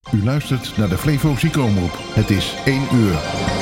U luistert naar de Flevo Ziekenomroep. Het is 1 uur.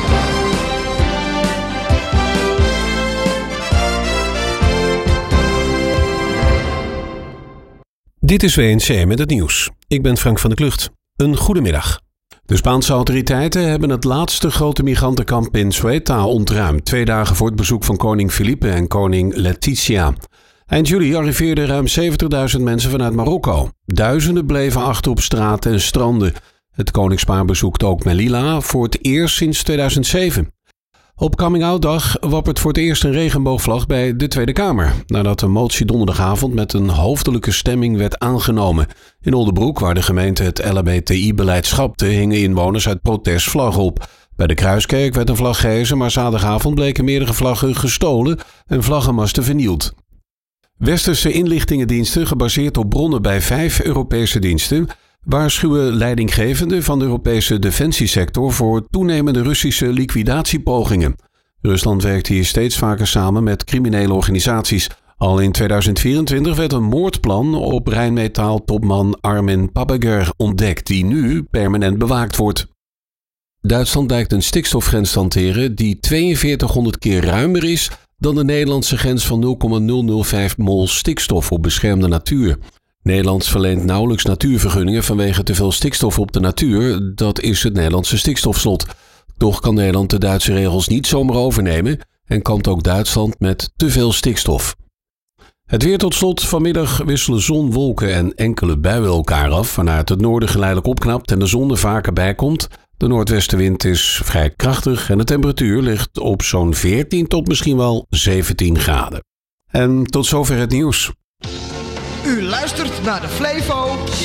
Dit is WNC met het nieuws. Ik ben Frank van der Klucht. Een goedemiddag. De Spaanse autoriteiten hebben het laatste grote migrantenkamp in Ceuta ontruimd, 2 dagen voor het bezoek van koning Felipe en koningin Letizia. Eind juli arriveerden ruim 70.000 mensen vanuit Marokko. Duizenden bleven achter op straten en stranden. Het koningspaar bezoekt ook Melilla voor het eerst sinds 2007. Op Coming-out-dag wappert voor het eerst een regenboogvlag bij de Tweede Kamer, nadat een motie donderdagavond met een hoofdelijke stemming werd aangenomen. In Oldebroek, waar de gemeente het LHBTI-beleid schrapte, hingen inwoners uit protest vlaggen op. Bij de Kruiskerk werd een vlag gehezen, maar zaterdagavond bleken meerdere vlaggen gestolen en vlaggenmasten vernield. Westerse inlichtingendiensten, gebaseerd op bronnen bij 5 Europese diensten, waarschuwen leidinggevenden van de Europese defensiesector voor toenemende Russische liquidatiepogingen. Rusland werkt hier steeds vaker samen met criminele organisaties. Al in 2024 werd een moordplan op Rheinmetall-topman Armin Papeger ontdekt, die nu permanent bewaakt wordt. Duitsland lijkt een stikstofgrens te hanteren die 4200 keer ruimer is dan de Nederlandse grens van 0,005 mol stikstof op beschermde natuur. Nederland verleent nauwelijks natuurvergunningen vanwege te veel stikstof op de natuur. Dat is het Nederlandse stikstofslot. Toch kan Nederland de Duitse regels niet zomaar overnemen en kampt ook Duitsland met te veel stikstof. Het weer tot slot. Vanmiddag wisselen zon, wolken en enkele buien elkaar af, waarna het noorden geleidelijk opknapt en de zon er vaker bij komt. De noordwestenwind is vrij krachtig en de temperatuur ligt op zo'n 14 tot misschien wel 17 graden. En tot zover het nieuws. U luistert naar de Flevo